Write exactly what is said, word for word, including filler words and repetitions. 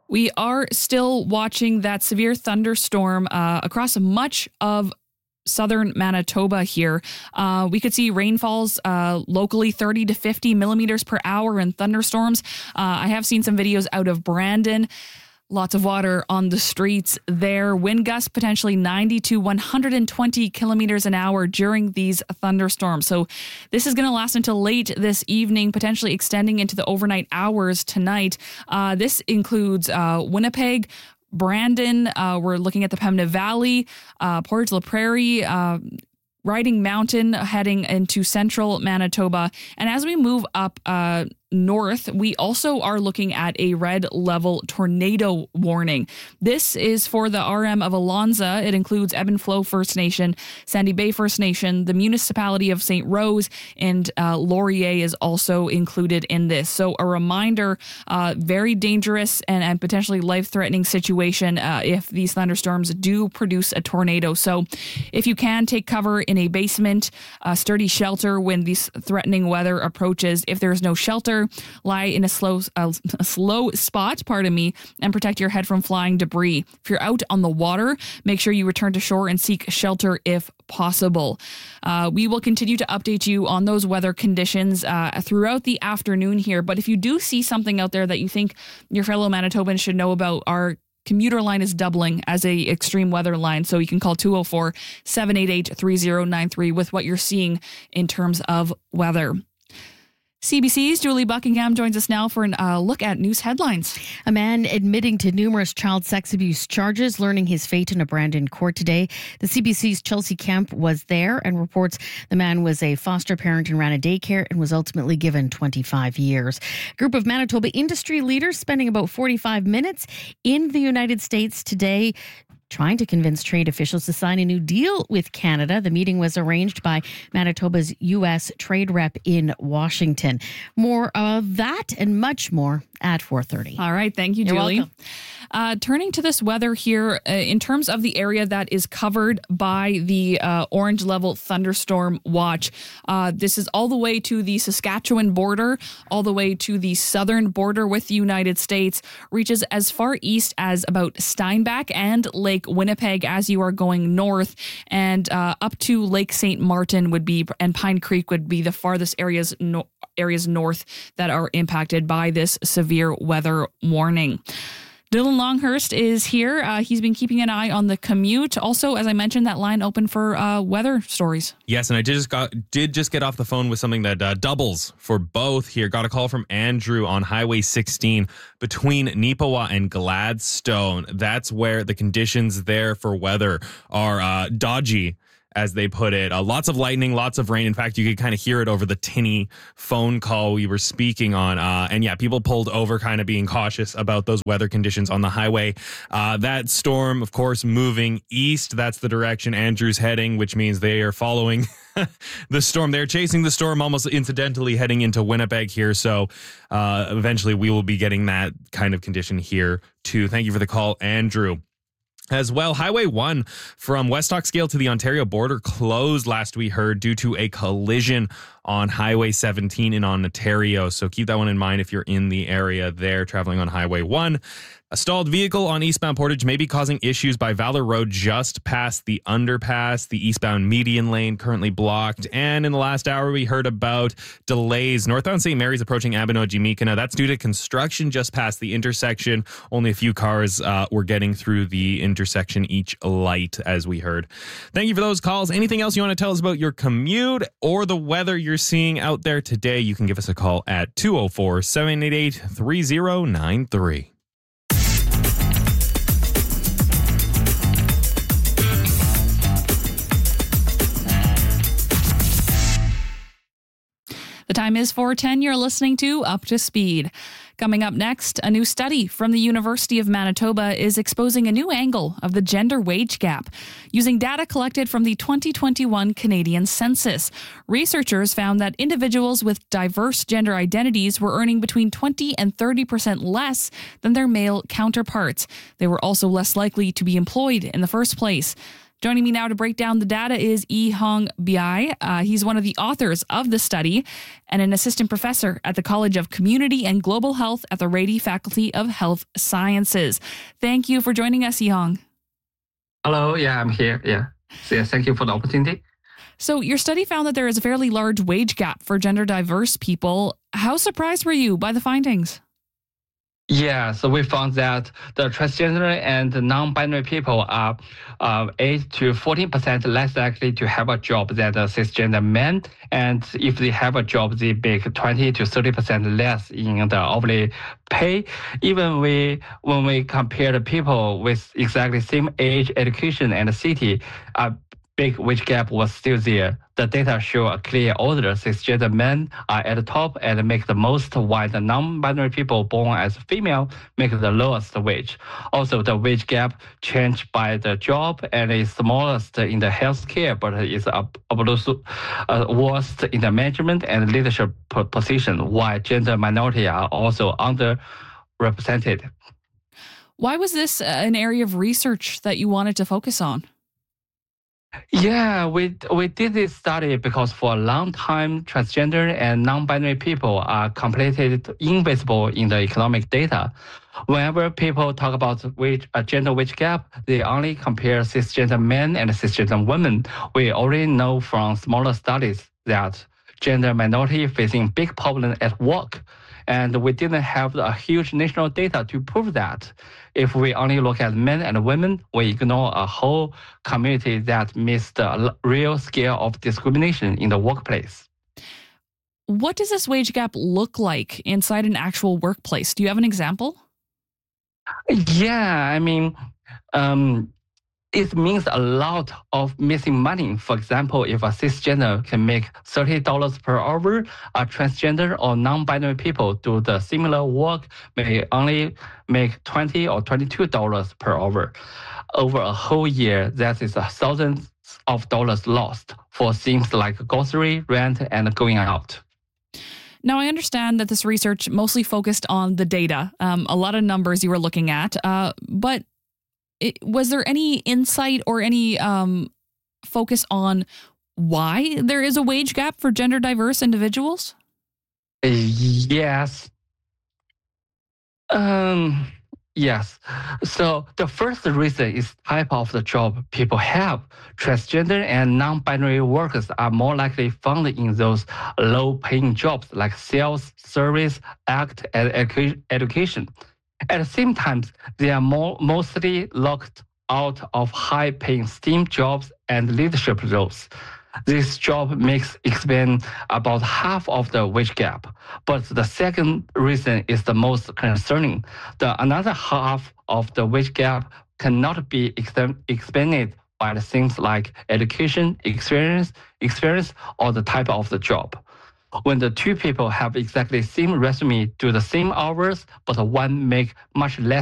We are still watching that severe thunderstorm uh, across much of southern Manitoba here. Uh, we could see rainfalls uh, locally thirty to fifty millimeters per hour in thunderstorms. Uh, I have seen some videos out of Brandon. Lots of water on the streets there. Wind gusts potentially ninety to one hundred twenty kilometers an hour during these thunderstorms. So this is going to last until late this evening, potentially extending into the overnight hours tonight. Uh, this includes uh, Winnipeg, Brandon. Uh, we're looking at the Pembina Valley, uh, Portage la Prairie, uh, Riding Mountain, heading into central Manitoba. And as we move up uh, north, we also are looking at a red level tornado warning. This is for the R M of Alonza. It includes Ebb and Flow First Nation, Sandy Bay First Nation, the municipality of Saint Rose, and uh, Laurier is also included in this. So a reminder, uh, very dangerous and, and potentially life-threatening situation uh, if these thunderstorms do produce a tornado. So if you can, take cover in a basement, a sturdy shelter when this threatening weather approaches. If there's no shelter, lie in a slow, uh, a slow spot, pardon me, and protect your head from flying debris. If you're out on the water, make sure you return to shore and seek shelter if possible. Uh, we will continue to update you on those weather conditions uh, throughout the afternoon here. But if you do see something out there that you think your fellow Manitobans should know about, our commuter line is doubling as a extreme weather line. So you can call two oh four, seven eight eight, three oh nine three with what you're seeing in terms of weather. C B C's Julie Buckingham joins us now for a uh, look at news headlines. A man admitting to numerous child sex abuse charges, learning his fate in a Brandon court today. The C B C's Chelsea Kemp was there and reports the man was a foster parent and ran a daycare and was ultimately given twenty-five years. A group of Manitoba industry leaders spending about forty-five minutes in the United States today, trying to convince trade officials to sign a new deal with Canada. The meeting was arranged by Manitoba's U S trade rep in Washington. More of that and much more at four thirty. All right. Thank you, You're Julie. welcome. Uh, turning to this weather here, uh, in terms of the area that is covered by the uh, orange level thunderstorm watch, uh, this is all the way to the Saskatchewan border, all the way to the southern border with the United States, reaches as far east as about Steinbach and Lake Winnipeg as you are going north, and uh, up to Lake Saint Martin would be, and Pine Creek would be the farthest areas no, areas north that are impacted by this severe weather warning. Dylan Longhurst is here. Uh, he's been keeping an eye on the commute. Also, as I mentioned, that line open for uh, weather stories. Yes, and I did just got did just get off the phone with something that uh, doubles for both here. Got a call from Andrew on Highway sixteen between Neepawa and Gladstone. That's where the conditions there for weather are uh, dodgy, as they put it. Uh, lots of lightning, lots of rain. In fact, you could kind of hear it over the tinny phone call we were speaking on. Uh, and yeah, people pulled over, kind of being cautious about those weather conditions on the highway. Uh, that storm, of course, moving east. That's the direction Andrew's heading, which means they are following the storm. They're chasing the storm, almost incidentally heading into Winnipeg here. So uh, eventually we will be getting that kind of condition here too. Thank you for the call, Andrew. As well, Highway one from West Oxgale to the Ontario border closed last we heard due to a collision on Highway seventeen in Ontario. So keep that one in mind if you're in the area there traveling on Highway one. A stalled vehicle on eastbound Portage may be causing issues by Valor Road just past the underpass. The eastbound median lane currently blocked. And in the last hour, we heard about delays. Northbound Saint Mary's approaching Abinogi-Mikana. That's due to construction just past the intersection. Only a few cars uh, were getting through the intersection each light, as we heard. Thank you for those calls. Anything else you want to tell us about your commute or the weather you're seeing out there today, you can give us a call at two oh four, seven eight eight, three oh nine three. The time is four ten. You're listening to Up to Speed. Coming up next, a new study from the University of Manitoba is exposing a new angle of the gender wage gap. Using data collected from the twenty twenty-one Canadian Census, researchers found that individuals with diverse gender identities were earning between twenty and thirty percent less than their male counterparts. They were also less likely to be employed in the first place. Joining me now to break down the data is Yi-Hong Bai. Uh, he's one of the authors of the study and an assistant professor at the College of Community and Global Health at the Rady Faculty of Health Sciences. Thank you for joining us, Yi-Hong. Hello, yeah, I'm here. Yeah. So, yeah, thank you for the opportunity. So your study found that there is a fairly large wage gap for gender diverse people. How surprised were you by the findings? Yeah, so we found that the transgender and non-binary people are uh, eight to fourteen percent less likely to have a job than the cisgender men. And if they have a job, they make twenty to thirty percent less in the hourly pay. Even we, when we compare the people with exactly same age, education, and city, a big wage gap was still there. The data show a clear order. Cisgender men are at the top and make the most, while the non-binary people born as female make the lowest wage. Also, the wage gap changed by the job and is smallest in the healthcare, but is up, uh, worst in the management and leadership position, while gender minority are also underrepresented. Why was this an area of research that you wanted to focus on? Yeah, we we did this study because for a long time, transgender and non-binary people are completely invisible in the economic data. Whenever people talk about wage, a gender wage gap, they only compare cisgender men and cisgender women. We already know from smaller studies that gender minority facing big problem at work. And we didn't have a huge national data to prove that. If we only look at men and women, we ignore a whole community that missed the real scale of discrimination in the workplace. What does this wage gap look like inside an actual workplace? Do you have an example? Yeah, I mean, um, it means a lot of missing money. For example, if a cisgender can make thirty dollars per hour, a transgender or non-binary people do the similar work may only make twenty or twenty-two dollars per hour. Over a whole year, that is thousands of dollars lost for things like grocery, rent, and going out. Now, I understand that this research mostly focused on the data, um, a lot of numbers you were looking at, uh, but It, was there any insight or any um, focus on why there is a wage gap for gender diverse individuals? Yes. Um, yes. So the first reason is type of the job people have. Transgender and non-binary workers are more likely found in those low-paying jobs like sales, service, act, and edu- education. At the same time, they are more, mostly locked out of high-paying STEAM jobs and leadership roles. This job makes explain about half of the wage gap. But the second reason is the most concerning. The another half of the wage gap cannot be explained by the things like education, experience, experience, or the type of the job. When the two people have exactly same resume, do the same hours, but one make much less